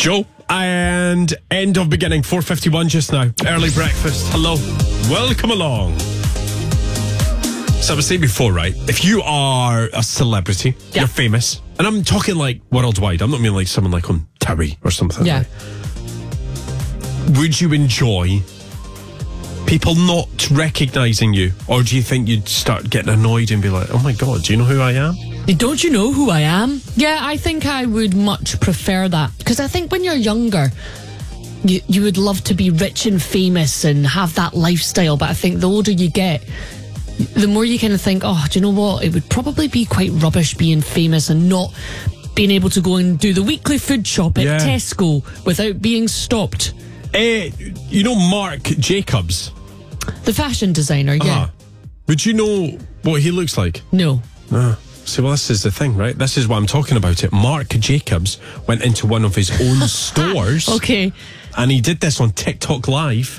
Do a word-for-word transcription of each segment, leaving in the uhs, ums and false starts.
Joe, and end of beginning, four fifty-one just now. Early breakfast. Hello. Welcome along. So I was saying before, right? If you are a celebrity, yeah. you're famous, and I'm talking like worldwide. I'm not meaning like someone like on Towie or something. Yeah. Right? Would you enjoy people not recognising you? Or do you think you'd start getting annoyed and be like, oh my God, do you know who I am? Don't you know who I am? Yeah, I think I would much prefer that. Because I think when you're younger, you, you would love to be rich and famous and have that lifestyle. But I think the older you get, the more you kind of think, oh, do you know what? It would probably be quite rubbish being famous and not being able to go and do the weekly food shop at Yeah. Tesco without being stopped. Eh, you know Marc Jacobs? The fashion designer, yeah. Uh-huh. Would you know what he looks like? No. No. See, well, this is the thing, right? This is what I'm talking about. It. Marc Jacobs went into one of his own stores. Okay. And he did this on TikTok Live.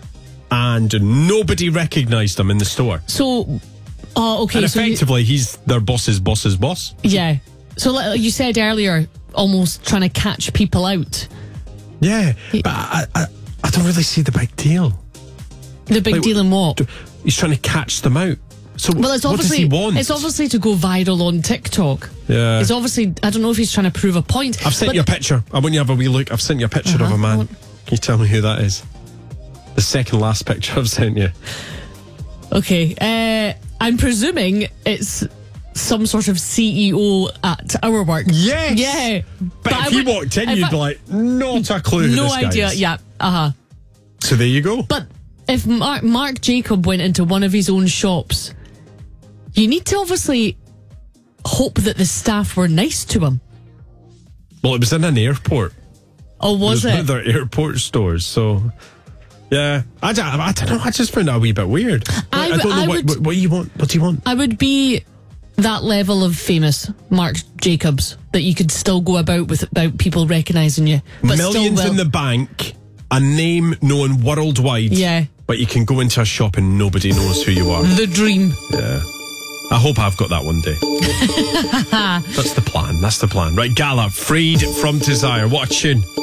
And nobody recognised him in the store. So, oh, okay. And so effectively, you, he's their boss's boss's boss. Yeah. So, like you said earlier, almost trying to catch people out. Yeah. But I, I, I don't really see the big deal. The big Like, deal in what? He's trying to catch them out. So Well, it's what does obviously he want? it's obviously to go viral on TikTok. Yeah. It's obviously, I don't know if he's trying to prove a point. I've sent but- you a picture. I want you to have a wee look. I've sent you a picture Uh-huh. of a man. What? Can you tell me who that is? The second last picture I've sent you. Okay, uh, I'm presuming it's some sort of C E O at our work. Yes. Yeah. But, I if he would- walked in, if you'd I- be like, not a clue who No this guy idea. is. Yeah. Uh huh. So there you go. But if Mark, Marc Jacob went into one of his own shops, you need to obviously hope that the staff were nice to him. Well, it was in an airport. Or was it? Was one it? of their airport stores. So, yeah. I don't, I don't know. I just found that a wee bit weird. I I, w- don't know I what, would- what, what you want. What do you want? I would be that level of famous, Marc Jacobs, that you could still go about without people recognising you. But Millions still will. in the bank, a name known worldwide. Yeah. But you can go into a shop and nobody knows who you are. The dream. Yeah. I hope I've got that one day. That's the plan. That's the plan. Right, Gala, Freed from Desire. What a tune.